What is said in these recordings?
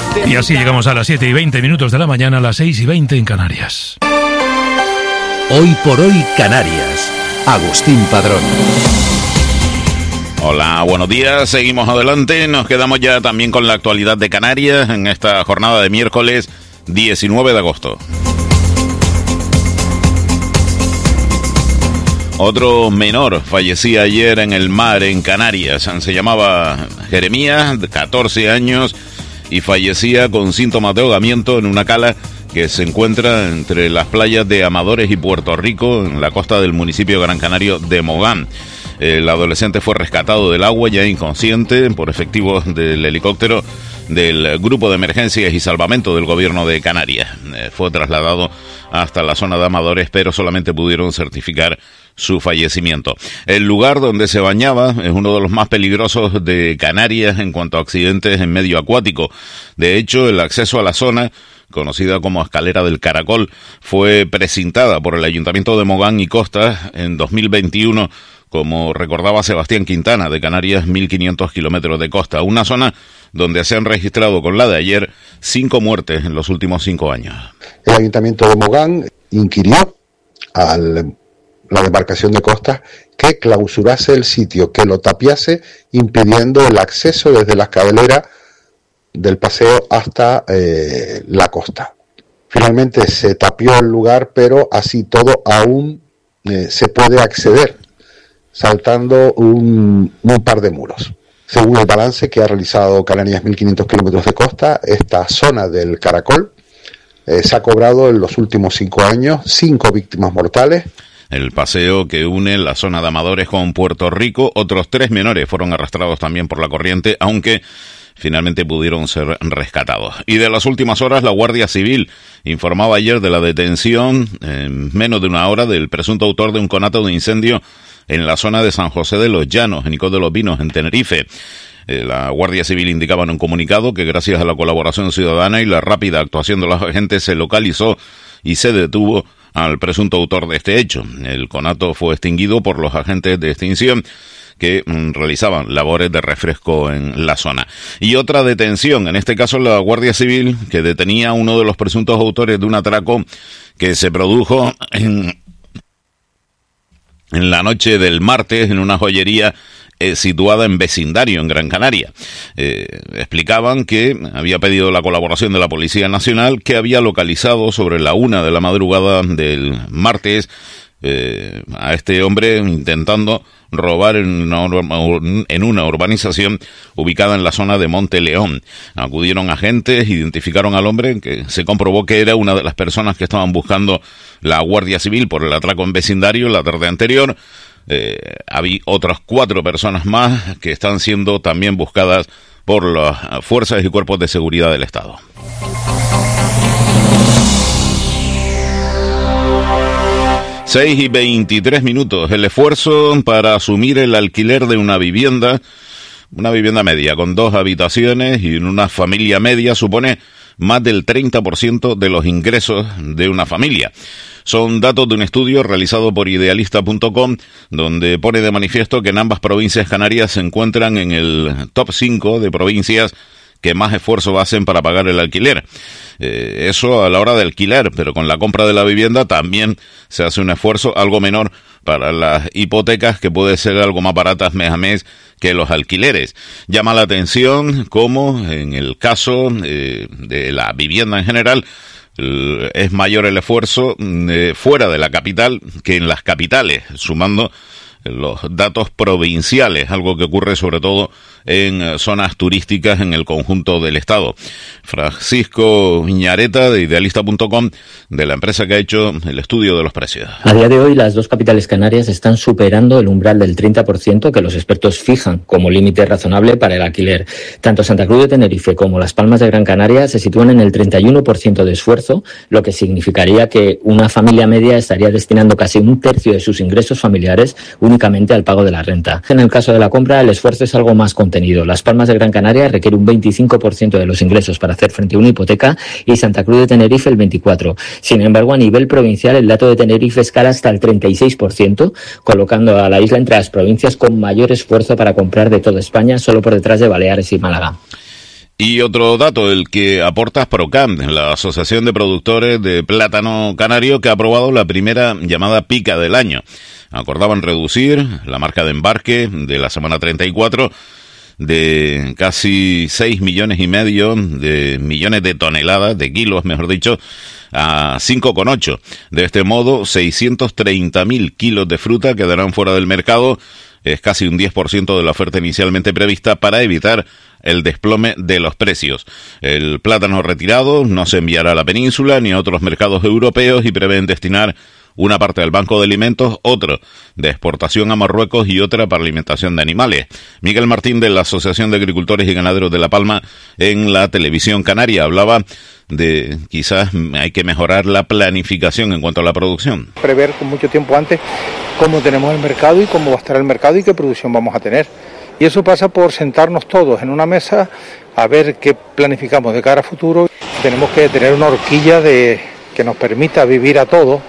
Y así llegamos a las 7:20 de la mañana, a las 6:20 en Canarias. Hoy por hoy Canarias. Agustín Padrón. Hola, buenos días, seguimos adelante, nos quedamos ya también con la actualidad de Canarias en esta jornada de miércoles 19 de agosto. Otro menor fallecía ayer en el mar en Canarias, se llamaba Jeremías, de 14 años, y fallecía con síntomas de ahogamiento en una cala que se encuentra entre las playas de Amadores y Puerto Rico, en la costa del municipio gran canario de Mogán. El adolescente fue rescatado del agua ya inconsciente por efectivos del helicóptero del Grupo de Emergencias y Salvamento del Gobierno de Canarias. Fue trasladado hasta la zona de Amadores, pero solamente pudieron certificar su fallecimiento. El lugar donde se bañaba es uno de los más peligrosos de Canarias en cuanto a accidentes en medio acuático. De hecho, el acceso a la zona, conocida como Escalera del Caracol, fue precintada por el Ayuntamiento de Mogán y Costas en 2021, como recordaba Sebastián Quintana, de Canarias, 1.500 kilómetros de costa, una zona donde se han registrado con la de ayer 5 muertes en los últimos 5 años. El Ayuntamiento de Mogán inquirió a la demarcación de Costas que clausurase el sitio, que lo tapiase, impidiendo el acceso desde la escalera del paseo hasta la costa. Finalmente se tapió el lugar, pero así todo aún se puede acceder saltando un par de muros. Según el balance que ha realizado Canarias 1.500 kilómetros de costa, esta zona del Caracol se ha cobrado en los últimos 5 años 5 víctimas mortales. El paseo que une la zona de Amadores con Puerto Rico, otros 3 menores fueron arrastrados también por la corriente, aunque finalmente pudieron ser rescatados. Y de las últimas horas, la Guardia Civil informaba ayer de la detención en menos de una hora del presunto autor de un conato de incendio en la zona de San José de los Llanos, en Icod de los Vinos, en Tenerife. La Guardia Civil indicaba en un comunicado que gracias a la colaboración ciudadana y la rápida actuación de los agentes se localizó y se detuvo al presunto autor de este hecho. El conato fue extinguido por los agentes de extinción que realizaban labores de refresco en la zona. Y otra detención, en este caso la Guardia Civil, que detenía a uno de los presuntos autores de un atraco que se produjo en la noche del martes en una joyería situada en Vecindario, en Gran Canaria. Explicaban que había pedido la colaboración de la Policía Nacional, que había localizado sobre la 1 de la madrugada del martes a este hombre intentando robar en una urbanización ubicada en la zona de Monte León. Acudieron agentes, identificaron al hombre, que se comprobó que era una de las personas que estaban buscando la Guardia Civil por el atraco en Vecindario la tarde anterior. Había otras 4 personas más que están siendo también buscadas por las fuerzas y cuerpos de seguridad del Estado. Seis y 23 minutos. El esfuerzo para asumir el alquiler de una vivienda media con 2 habitaciones y en una familia media supone más del 30% de los ingresos de una familia. Son datos de un estudio realizado por Idealista.com, donde pone de manifiesto que en ambas provincias canarias se encuentran en el top 5 de provincias que más esfuerzo hacen para pagar el alquiler. Eso a la hora de alquilar, pero con la compra de la vivienda también se hace un esfuerzo algo menor para las hipotecas, que puede ser algo más baratas mes a mes que los alquileres. Llama la atención cómo en el caso de la vivienda en general es mayor el esfuerzo fuera de la capital que en las capitales, sumando los datos provinciales, algo que ocurre sobre todo en zonas turísticas en el conjunto del Estado. Francisco Viñareta, de Idealista.com, de la empresa que ha hecho el estudio de los precios. A día de hoy, las 2 capitales canarias están superando el umbral del 30% que los expertos fijan como límite razonable para el alquiler. Tanto Santa Cruz de Tenerife como Las Palmas de Gran Canaria se sitúan en el 31% de esfuerzo, lo que significaría que una familia media estaría destinando casi 1/3 de sus ingresos familiares únicamente al pago de la renta. En el caso de la compra, el esfuerzo es algo más contenido. Las Palmas de Gran Canaria requiere un 25% de los ingresos para hacer frente a una hipoteca y Santa Cruz de Tenerife el 24%. Sin embargo, a nivel provincial, el dato de Tenerife escala hasta el 36%, colocando a la isla entre las provincias con mayor esfuerzo para comprar de toda España, solo por detrás de Baleares y Málaga. Y otro dato, el que aporta Procam, la Asociación de Productores de Plátano Canario, que ha aprobado la primera llamada pica del año. Acordaban reducir la marca de embarque de la semana 34 de casi 6,5 millones de toneladas, de kilos, mejor dicho, a 5,8. De este modo, 630.000 kilos de fruta quedarán fuera del mercado. Es casi un 10% de la oferta inicialmente prevista para evitar el desplome de los precios. El plátano retirado no se enviará a la península ni a otros mercados europeos y prevén destinar una parte al Banco de Alimentos, otro de exportación a Marruecos y otra para alimentación de animales. Miguel Martín, de la Asociación de Agricultores y Ganaderos de La Palma, en la televisión canaria, hablaba de quizás hay que mejorar la planificación en cuanto a la producción. Prever con mucho tiempo antes cómo tenemos el mercado y cómo va a estar el mercado y qué producción vamos a tener. Y eso pasa por sentarnos todos en una mesa a ver qué planificamos de cara a futuro. Tenemos que tener una horquilla que nos permita vivir a todos.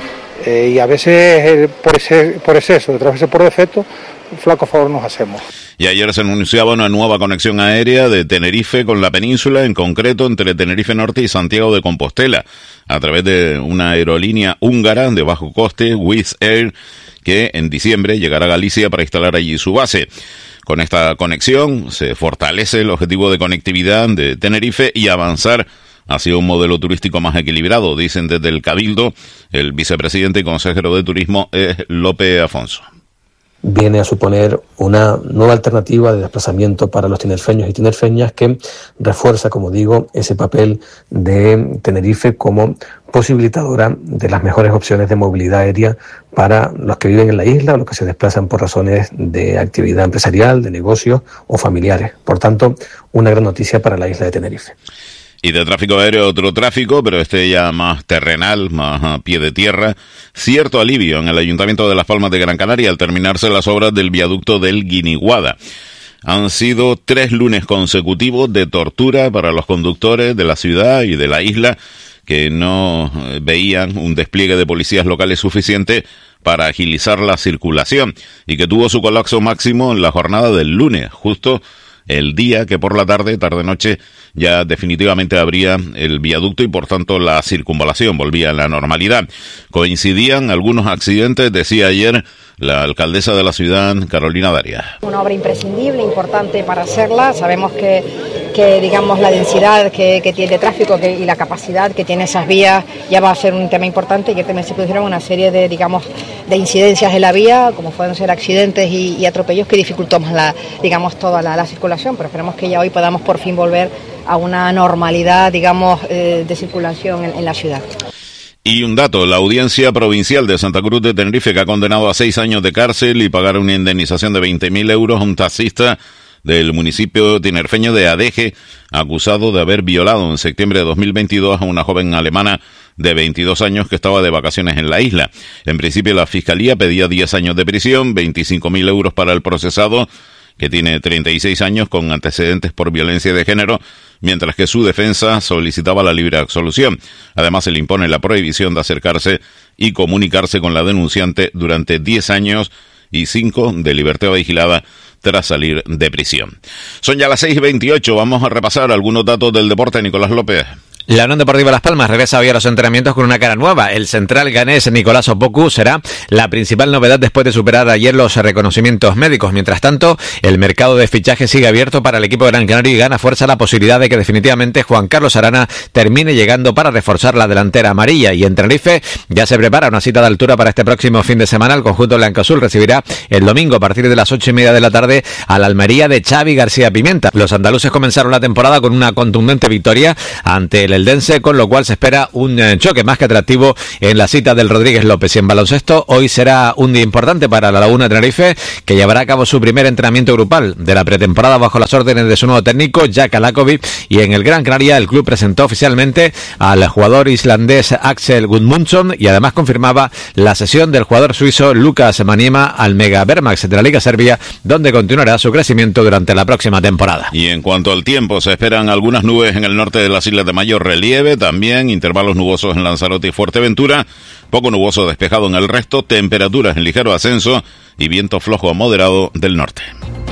Y a veces por exceso, otras veces por defecto, un flaco favor nos hacemos. Y ayer se anunciaba una nueva conexión aérea de Tenerife con la península, en concreto entre Tenerife Norte y Santiago de Compostela, a través de una aerolínea húngara de bajo coste, Wizz Air, que en diciembre llegará a Galicia para instalar allí su base. Con esta conexión se fortalece el objetivo de conectividad de Tenerife y avanzar hacia un modelo turístico más equilibrado, dicen desde el Cabildo. El vicepresidente y consejero de Turismo es Lope Afonso. Viene a suponer una nueva alternativa de desplazamiento para los tinerfeños y tinerfeñas que refuerza, como digo, ese papel de Tenerife como posibilitadora de las mejores opciones de movilidad aérea para los que viven en la isla o los que se desplazan por razones de actividad empresarial, de negocios o familiares. Por tanto, una gran noticia para la isla de Tenerife. Y de tráfico aéreo otro tráfico, pero este ya más terrenal, más a pie de tierra. Cierto alivio en el Ayuntamiento de Las Palmas de Gran Canaria al terminarse las obras del viaducto del Guiniguada. Han sido 3 lunes consecutivos de tortura para los conductores de la ciudad y de la isla que no veían un despliegue de policías locales suficiente para agilizar la circulación y que tuvo su colapso máximo en la jornada del lunes, justo el día que por la tarde-noche, ya definitivamente abría el viaducto y por tanto la circunvalación volvía a la normalidad. Coincidían algunos accidentes, decía ayer la alcaldesa de la ciudad, Carolina Darias. Una obra imprescindible, importante para hacerla. Sabemos que digamos la densidad que tiene el tráfico y la capacidad que tiene esas vías ya va a ser un tema importante y que también se produjeron una serie de incidencias en la vía, como pueden ser accidentes y atropellos que dificultó más toda la circulación, pero esperemos que ya hoy podamos por fin volver a una normalidad, de circulación en la ciudad. Y un dato, la Audiencia Provincial de Santa Cruz de Tenerife, que ha condenado a 6 años de cárcel y pagar una indemnización de 20.000 euros a un taxista del municipio tinerfeño de Adeje, acusado de haber violado en septiembre de 2022 a una joven alemana de 22 años que estaba de vacaciones en la isla. En principio la Fiscalía pedía 10 años de prisión, 25.000 euros para el procesado, que tiene 36 años con antecedentes por violencia de género, mientras que su defensa solicitaba la libre absolución. Además, se le impone la prohibición de acercarse y comunicarse con la denunciante durante 10 años y 5 de libertad vigilada tras salir de prisión. Son ya las 6:28, vamos a repasar algunos datos del deporte. Nicolás López. La Unión Deportiva Las Palmas regresa hoy a los entrenamientos con una cara nueva. El central ganés Nicolás Opoku será la principal novedad después de superar ayer los reconocimientos médicos. Mientras tanto, el mercado de fichajes sigue abierto para el equipo de Gran Canaria y gana fuerza la posibilidad de que definitivamente Juan Carlos Arana termine llegando para reforzar la delantera amarilla. Y en Tenerife ya se prepara una cita de altura para este próximo fin de semana. El conjunto blancoazul recibirá el domingo a partir de las 8:30 de la tarde a la Almería de Xavi García Pimienta. Los andaluces comenzaron la temporada con una contundente victoria ante el Eldense, con lo cual se espera un choque más que atractivo en la cita del Rodríguez López. Y en baloncesto, hoy será un día importante para la Laguna de Tenerife, que llevará a cabo su primer entrenamiento grupal de la pretemporada bajo las órdenes de su nuevo técnico, Jack Alakovic. Y en el Gran Canaria, el club presentó oficialmente al jugador islandés Axel Gudmundsson y además confirmaba la cesión del jugador suizo Lucas Maniema al Mega Vermax de la Liga Serbia, donde continuará su crecimiento durante la próxima temporada. Y en cuanto al tiempo, se esperan algunas nubes en el norte de las islas de mayor relieve, también intervalos nubosos en Lanzarote y Fuerteventura, poco nuboso despejado en el resto, temperaturas en ligero ascenso y viento flojo a moderado del norte.